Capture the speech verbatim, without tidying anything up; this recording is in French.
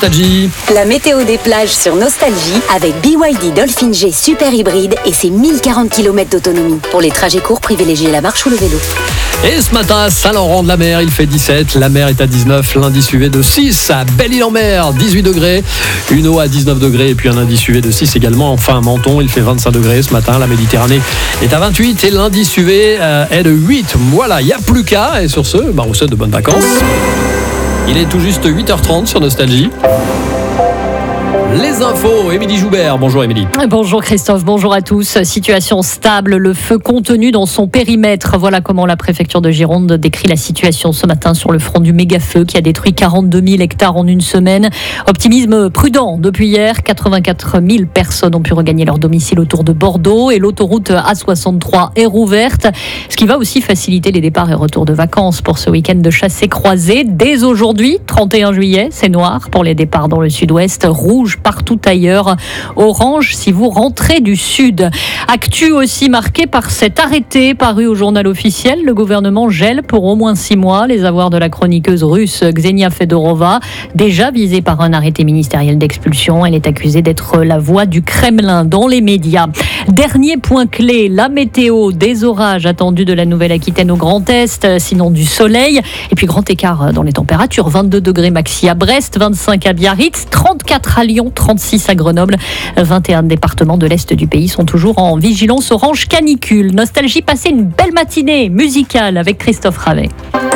Nostalgie. La météo des plages sur Nostalgie avec B Y D Dolphin G Super Hybride et ses mille quarante kilomètres d'autonomie. Pour les trajets courts, privilégiez la marche ou le vélo. Et ce matin à Saint-Laurent-de-la-Mer, il fait dix-sept, la mer est à dix-neuf, l'indice U V de six, à Belle-Île-en-Mer, dix-huit degrés, une eau à dix-neuf degrés et puis un indice U V de six également. Enfin, à Menton, il fait vingt-cinq degrés ce matin, la Méditerranée est à vingt-huit et l'indice U V euh, est de huit. Voilà, il n'y a plus qu'à. Et sur ce, bah, on vous souhaite de bonnes vacances. Il est tout juste huit heures trente sur Nostalgie. Les infos, Émilie Joubert. Bonjour Émilie. Bonjour Christophe, bonjour à tous. Situation stable, le feu contenu dans son périmètre. Voilà comment la préfecture de Gironde décrit la situation ce matin sur le front du méga-feu qui a détruit quarante-deux mille hectares en une semaine. Optimisme prudent depuis hier. quatre-vingt-quatre mille personnes ont pu regagner leur domicile autour de Bordeaux et l'autoroute A soixante-trois est rouverte. Ce qui va aussi faciliter les départs et retours de vacances pour ce week-end de chassé-croisé. Dès aujourd'hui, trente et un juillet, c'est noir pour les départs dans le sud-ouest, rouge partout ailleurs, orange si vous rentrez du sud. Actu aussi marqué par cet arrêté paru au journal officiel. Le gouvernement gèle pour au moins six mois les avoirs de la chroniqueuse russe Ksenia Fedorova, déjà visée par un arrêté ministériel d'expulsion. Elle est accusée d'être la voix du Kremlin dans les médias. Dernier point clé, la météo, des orages attendus de la Nouvelle-Aquitaine au Grand Est, sinon du soleil. Et puis grand écart dans les températures, vingt-deux degrés maxi à Brest, vingt-cinq à Biarritz, trente-quatre à Lyon, trente-six à Grenoble. vingt et un départements de l'Est du pays sont toujours en vigilance orange canicule. Nostalgie, passez une belle matinée musicale avec Christophe Ravet.